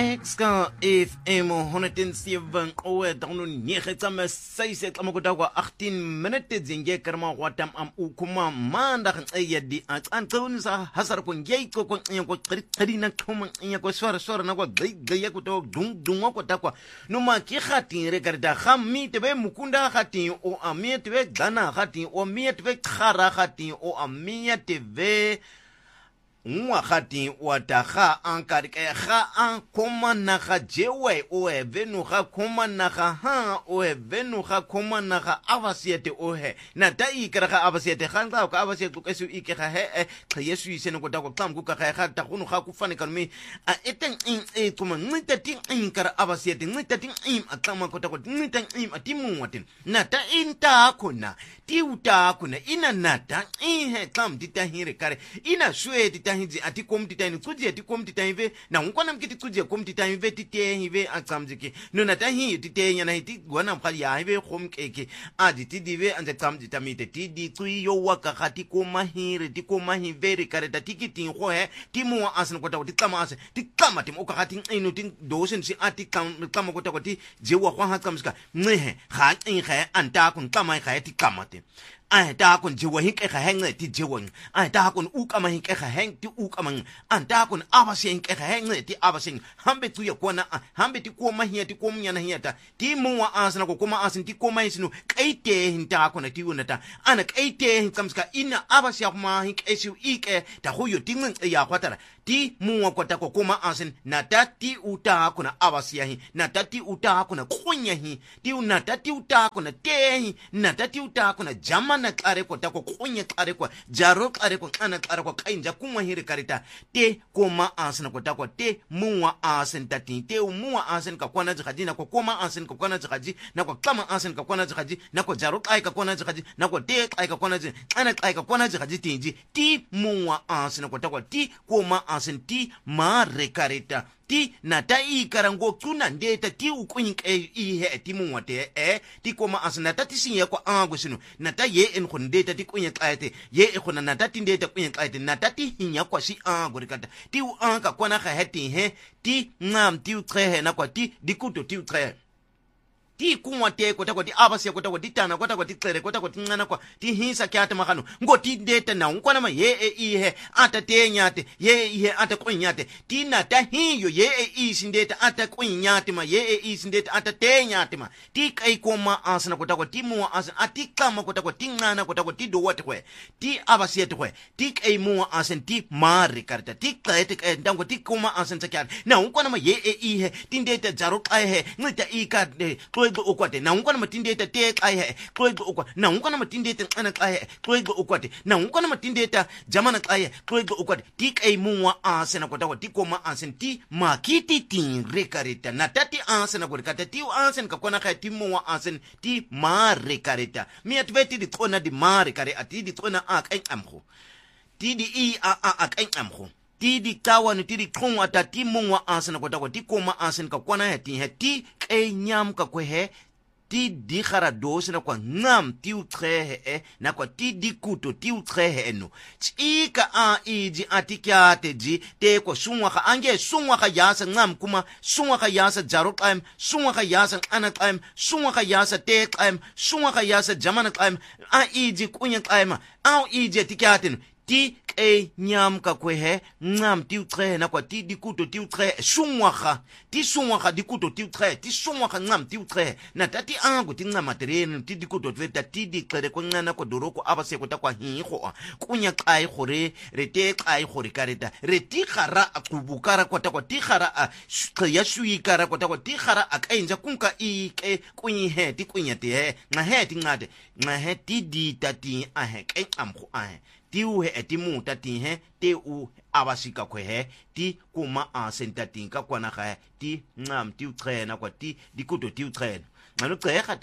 Ska FM 107 owe dagno nege tsama 6 tsama ko dagwa 18 minutes zinge karma watam am ukuma manda ya di an tsawni sa hasar ko ngey ko qari na thoma ko swara na ko gaya ko to dung ko takwa no ma ki khati re garda khammi te be mukunda khati o amiet be dana khati o miet be khara khati o amiet be Mwa khati wataha ankar ke kha an koma na kha jewe o e venu kha koma na kha ha o e venu kha koma na kha avasiete o he na ta ikra kha avasiete khan ka avasiete ko su ikra kha he kha yesu ise no ko ta ko tam ku kha ta kunu kha ku fane kan mi a eten in e kuma ngita tin in kar avasiete ngita tin im atama ko ta ko ngita im atimu watin na ta inta kuna ti uta kuna ina nata in he tam ditahire kare ina shwe hinzi ati komtitani tsuji ati komtitani ve na unkwana mkiti tsuji komtitani ve tite hive atsamjiki nuna tahi tite nyana hiti gwana mkhali ya hive khomkeke adi tidive anje tsamjita mite tidi tsui yo waka khati koma hiri ti koma hiveri kareta tiki tinho he timuwa asana kota kuti kama asa ti kama timu oka khati inu tin dosen si ati kama kota kuti jewa kwa hatsamjika mnehe kha inhe anta kun kama he ti kama ti ai ta kun jiwa hin kai hang ti jiwa ai ta kun u kama hin kai hang ti u kama an ta kun abasin kai hang ti abasin hambe tu ya kona hambe ti ko mahiya ti ko munya na hiyata ti muwa asana ko kuma asin ti ko mai sinu kai te hin ta kun ti unata ana kai te hin kamska ina abasya kuma hin kai su ike ta hoyo ti mun ya kwatara ti muwa kwata ko kuma asin na ta ti uta kuna abasya hin na ta ti uta kuna kunya hin ti na ta ti uta kuna te hin na ta ti uta kuna jama na klare ko tako kunya klare ko jaro klare ko ana klare ko kainja kuma hiri karita te koma asna ko tako te muwa asen tati te muwa asen ka kwana jikaji na ko koma asen ka kwana jikaji na ko kama asen ka kwana jikaji na ko jaro kai ka kwana jikaji na ko te kai ka kwana jikaji ana kai ka kwana jikaji tinji ti muwa asen ko tako ti koma asen ti ma rekarita ti na ta ikarango tuna ndeta ti ukuyin ihe ti munwate ti koma asna ta ti sinye ko ango sinu na ta ye en khondeta ti kunya qaite ye e khona na ta ti ndeta kunya qaite na ta ti hinya kwa si ango rikata ti u anka kwana kha heti he ti ngam ti utrehe na kwa ti dikuto ti utrehe ti kumwate kota koti abase kota koti tana kota koti tlere kota koti ngana kwa ti hinsa kyata makano ngoti ndeta na unkwana ma ye ihe ata tenyate ye ihe ata kunyate ti na ta hiyo ye isi ndeta ata kunyate ma ye isi ndeta ata tenyate ma ti kai koma asana kota koti muwa asana ati kama kota koti ngana kota koti do wate kwe ti abase kwe ti kai muwa asana ti mari karta ti kaite ndango ti koma asana kyata na unkwana ma ye ihe ti ndeta jaro kai ngita ikade ukwate na unkwana matindeta te kai kloigo ukwa na unkwana matindeta ana kai kloigo ukwate na unkwana matindeta jamana kai kloigo ukwate ti kai muwa asena kwata ti koma asen ti makiti tin rekareta na tati asena kwata ti asen ka kwana kai ti muwa asen ti ma rekareta mi atveti di tsona di ma rekare ati di tsona akai amkho ti di akai amkho ti kawan ti khongwa ta ti mongwa asana ko ti koma asen ka kwana he ti kai nyam ka ko he ti di khara dos na kwa ngam ti utrehe na kwa ti di kuto ti utrehe no chika a iji atikyate ji te ko sungwa ka ange sungwa ka yasa ngam kuma sungwa ka yasa jaro time sungwa ka yasa ana time sungwa ka yasa te time sungwa ka yasa jamana time a iji kunya time a iji atikyate no ti kai nyam ka kwehe ngam ti utre na kwa ti dikuto ti utre sungwaha dikuto ti utre ti sungwaha ngam ti utre na tati angu ti ngam materien ti dikuto tveta ti diklere ko ngana ko doroko abase ko takwa hiho kunya kai khore rete kai khore kareta reti khara akubukara ko takwa ti khara a ya shui kara ko takwa ti khara akainja kunka ike kunyi he ti kunya ti he nga he ti ngade nga he ti di tati a he kai amkho a he ti u he etimu tati he te u abasika kwe he ti kuma asentati ka kwana kha ti ngam ti utrena kwa ti dikuto ti utrena ngalo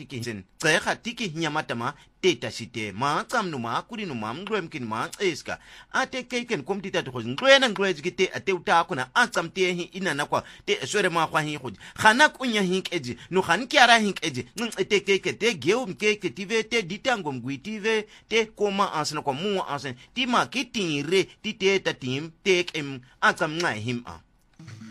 tsekha tiki nyamatama teta site ma tsamnu ma kurinu ma mgwemkin ma eska ate keken komtita to ngwena ngwezikite ate uta kuna atsamte hi inana kwa te swere ma kwa hi khudi khana kunya hinkeji no khan kyara hinkeji ete keke te geu mkeke tive te ditango mgwitive te koma asna kwa mu asen ti ma kitire ti te tatim te kem atsam ngai him a